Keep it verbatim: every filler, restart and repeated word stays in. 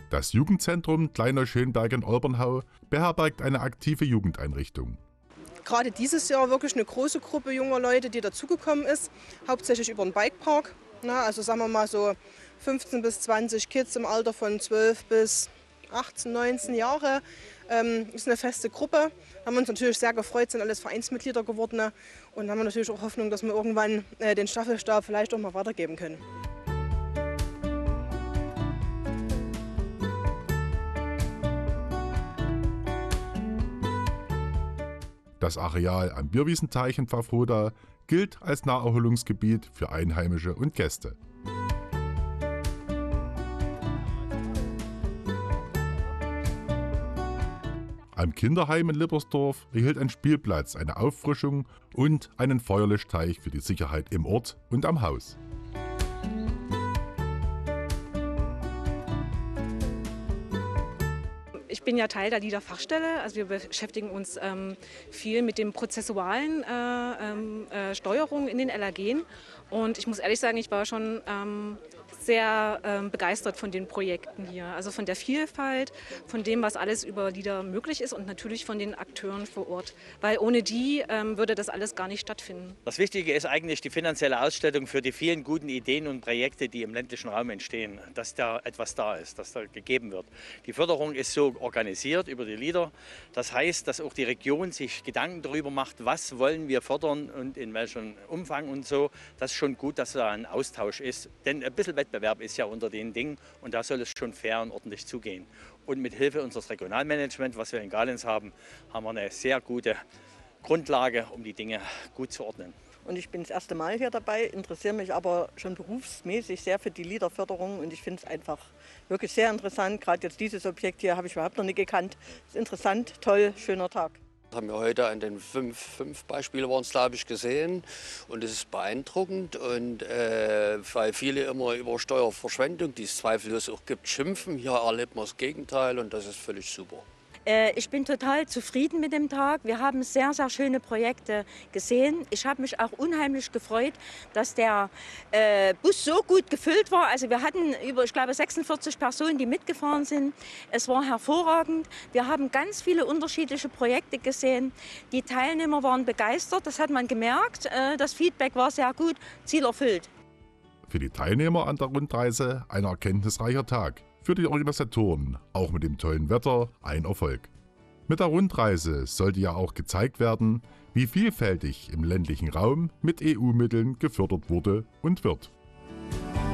Das Jugendzentrum Kleineu-Schönberg in Olbernhau beherbergt eine aktive Jugendeinrichtung. Gerade dieses Jahr wirklich eine große Gruppe junger Leute, die dazugekommen ist, hauptsächlich über den Bikepark. Na, also sagen wir mal so fünfzehn bis zwanzig Kids im Alter von zwölf bis achtzehn, neunzehn Jahre. Ähm, ist eine feste Gruppe. Haben uns natürlich sehr gefreut, sind alles Vereinsmitglieder geworden und haben natürlich auch Hoffnung, dass wir irgendwann äh, den Staffelstab vielleicht auch mal weitergeben können. Das Areal am Bierwiesenteich in Pfaffroda gilt als Naherholungsgebiet für Einheimische und Gäste. Am Kinderheim in Lippersdorf erhielt ein Spielplatz eine Auffrischung und einen Feuerlöschteich für die Sicherheit im Ort und am Haus. Ich bin ja Teil der LIDA-Fachstelle, also wir beschäftigen uns ähm, viel mit den prozessualen äh, äh, Steuerungen in den L A G. Und ich muss ehrlich sagen, ich war schon ähm, sehr ähm, begeistert von den Projekten hier. Also von der Vielfalt, von dem, was alles über LIDA möglich ist und natürlich von den Akteuren vor Ort. Weil ohne die ähm, würde das alles gar nicht stattfinden. Das Wichtige ist eigentlich die finanzielle Ausstattung für die vielen guten Ideen und Projekte, die im ländlichen Raum entstehen. Dass da etwas da ist, dass da gegeben wird. Die Förderung ist so organisiert über die LIDA. Das heißt, dass auch die Region sich Gedanken darüber macht, was wollen wir fördern und in welchem Umfang und so. Das ist schon gut, dass da ein Austausch ist. Denn ein bisschen Wettbewerb ist ja unter den Dingen und da soll es schon fair und ordentlich zugehen. Und mit Hilfe unseres Regionalmanagements, was wir in Galenz haben, haben wir eine sehr gute Grundlage, um die Dinge gut zu ordnen. Und ich bin das erste Mal hier dabei, interessiere mich aber schon berufsmäßig sehr für die LIDA-Förderung und ich finde es einfach wirklich sehr interessant. Gerade jetzt dieses Objekt hier habe ich überhaupt noch nicht gekannt. Ist interessant, toll, schöner Tag. Das haben wir heute an den fünf, fünf Beispielen waren es, glaube ich, gesehen und es ist beeindruckend und äh, weil viele immer über Steuerverschwendung, die es zweifellos auch gibt, schimpfen. Hier erlebt man das Gegenteil und das ist völlig super. Ich bin total zufrieden mit dem Tag. Wir haben sehr, sehr schöne Projekte gesehen. Ich habe mich auch unheimlich gefreut, dass der äh, Bus so gut gefüllt war. Also wir hatten über, ich glaube, sechsundvierzig Personen, die mitgefahren sind. Es war hervorragend. Wir haben ganz viele unterschiedliche Projekte gesehen. Die Teilnehmer waren begeistert, das hat man gemerkt. Äh, das Feedback war sehr gut, Ziel erfüllt. Für die Teilnehmer an der Rundreise ein erkenntnisreicher Tag. Für die Organisatoren, auch mit dem tollen Wetter, ein Erfolg. Mit der Rundreise sollte ja auch gezeigt werden, wie vielfältig im ländlichen Raum mit E U-Mitteln gefördert wurde und wird.